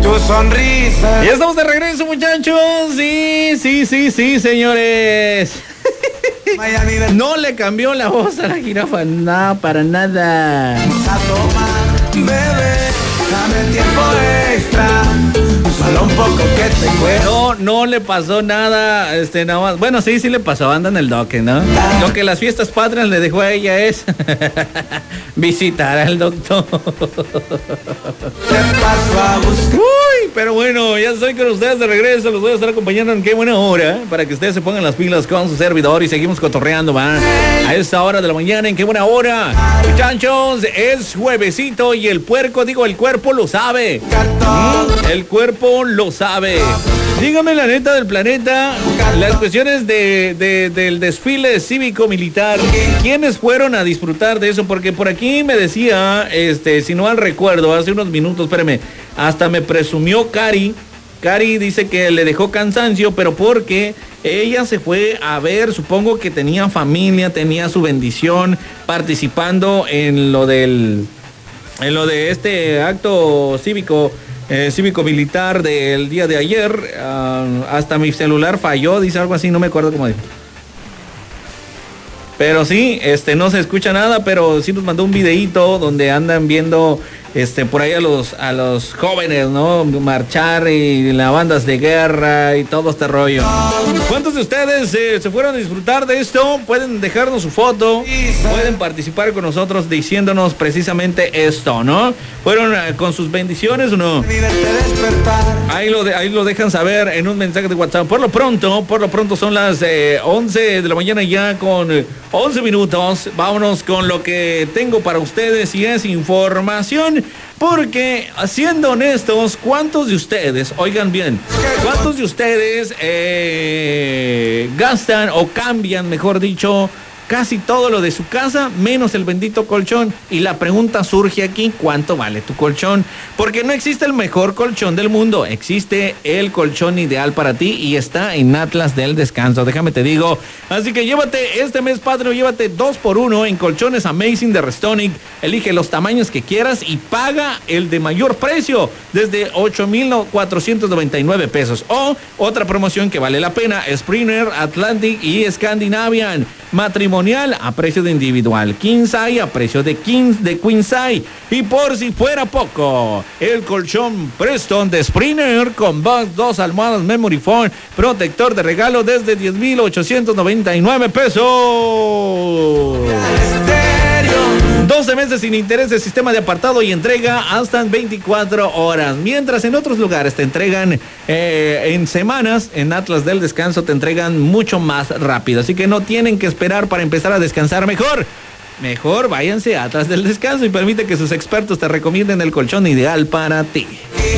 tu sonrisa. Ya estamos de regreso, muchachos. Sí, señores. No le cambió la voz a la jirafa, no, para nada. Vamos a tomar, bebé, dame tiempo extra, solo un poco que te cuento. No le pasó nada, nada más. Bueno, sí le pasó, anda en el doque, ¿no? Lo que las fiestas patrias le dejó a ella es visitar al doctor. Te paso a buscar. Uy, pero bueno, ya estoy con ustedes de regreso. Los voy a estar acompañando en qué buena hora, para que ustedes se pongan las pilas con su servidor y seguimos cotorreando, va. A esta hora de la mañana, en qué buena hora. Muchachos, es juevesito y el cuerpo lo sabe. El cuerpo lo sabe. Dígame la neta del planeta, las cuestiones del desfile cívico-militar, ¿quiénes fueron a disfrutar de eso? Porque por aquí me decía, si no mal recuerdo, hace unos minutos, espérame, hasta me presumió Cari. Cari dice que le dejó cansancio, pero porque ella se fue a ver, supongo que tenía familia, tenía su bendición, participando en lo de este acto cívico-militar del día de ayer. Hasta mi celular falló, dice algo así, no me acuerdo cómo dijo. Pero sí, no se escucha nada, pero sí nos mandó un videíto donde andan viendo por ahí a los jóvenes, ¿no? Marchar y las bandas de guerra y todo este rollo. ¿Cuántos de ustedes se fueron a disfrutar de esto? Pueden dejarnos su foto, pueden participar con nosotros diciéndonos precisamente esto, ¿no? ¿Fueron con sus bendiciones o no? Ahí lo dejan saber en un mensaje de WhatsApp. Por lo pronto son las 11 de la mañana ya con 11 minutos. Vámonos con lo que tengo para ustedes y es información. Porque, siendo honestos, ¿cuántos de ustedes, oigan bien, cuántos de ustedes gastan o cambian, mejor dicho, casi todo lo de su casa, menos el bendito colchón? Y la pregunta surge aquí, ¿cuánto vale tu colchón? Porque no existe el mejor colchón del mundo, existe el colchón ideal para ti y está en Atlas del Descanso, déjame te digo. Así que llévate este mes patrio, llévate 2x1 en colchones Amazing de Restonic, elige los tamaños que quieras y paga el de mayor precio, desde 8,499 pesos. O otra promoción que vale la pena, Springer, Atlantic y Scandinavian. Matrimonial a precio de individual, king size a precio de queen size. Y por si fuera poco, el colchón Preston de Springer con 2 almohadas Memory Foam, protector de regalo desde 10,899 pesos. 12 meses sin interés de sistema de apartado y entrega hasta en 24 horas. Mientras en otros lugares te entregan en semanas, en Atlas del Descanso te entregan mucho más rápido. Así que no tienen que esperar para empezar a descansar mejor. Mejor váyanse a Atlas del Descanso y permite que sus expertos te recomienden el colchón ideal para ti.